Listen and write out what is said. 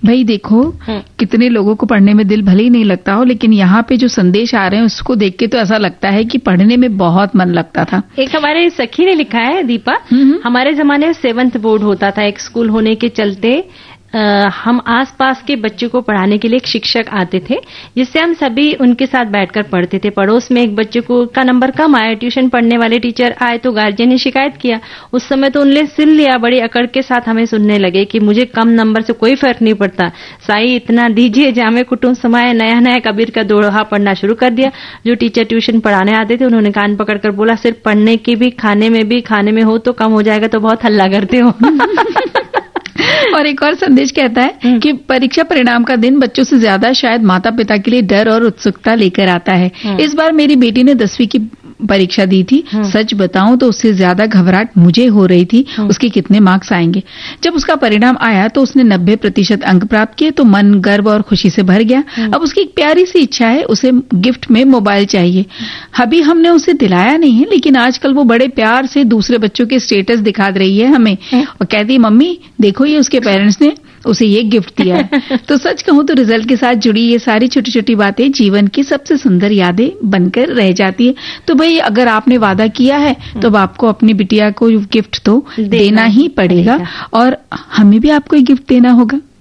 भाई देखो, कितने लोगों को पढ़ने में दिल भले ही नहीं लगता हो, लेकिन यहाँ पे जो संदेश आ रहे हैं उसको देख के तो ऐसा लगता है कि पढ़ने में बहुत मन लगता था। एक हमारे सखी ने लिखा है, दीपा, हमारे जमाने में 7th बोर्ड होता था। एक स्कूल होने के चलते हम आसपास के बच्चों को पढ़ाने के लिए एक शिक्षक आते थे, जिससे हम सभी उनके साथ बैठकर पढ़ते थे। पड़ोस में एक बच्चे का नंबर कम आया, ट्यूशन पढ़ने वाले टीचर आए तो गार्जियन ने शिकायत किया। उस समय तो उनने सुन लिया, बड़ी अकड़ के साथ हमें सुनने लगे कि मुझे कम नंबर से कोई फर्क नहीं पड़ता, साई इतना दीजिए जामे कुटुंब समाए। नया नया कबीर का दोहा पढ़ना शुरू कर दिया। जो टीचर ट्यूशन पढ़ाने आते थे उन्होंने कान पकड़कर बोला, सिर्फ पढ़ने की भी खाने में हो तो कम हो जाएगा, तो बहुत हल्ला करते हो। और एक और संदेश कहता है कि परीक्षा परिणाम का दिन बच्चों से ज्यादा शायद माता पिता के लिए डर और उत्सुकता लेकर आता है। इस बार मेरी बेटी ने 10वीं की परीक्षा दी थी। सच बताऊं तो उससे ज्यादा घबराहट मुझे हो रही थी उसके कितने मार्क्स आएंगे। जब उसका परिणाम आया तो उसने 90% अंक प्राप्त किए तो मन गर्व और खुशी से भर गया। अब उसकी एक प्यारी सी इच्छा है, उसे गिफ्ट में मोबाइल चाहिए। अभी हमने उसे दिलाया नहीं है, लेकिन आजकल वो बड़े प्यार से दूसरे बच्चों के स्टेटस दिखा रही है हमें और कहती, मम्मी देखो ये उसके पेरेंट्स ने उसे ये गिफ्ट दिया है। तो सच कहूं तो रिजल्ट के साथ जुड़ी ये सारी छोटी छोटी बातें जीवन की सबसे सुंदर यादें बनकर रह जाती है। तो भाई अगर आपने वादा किया है तो अब आपको अपनी बिटिया को गिफ्ट तो देना ही पड़ेगा और हमें भी आपको गिफ्ट देना होगा।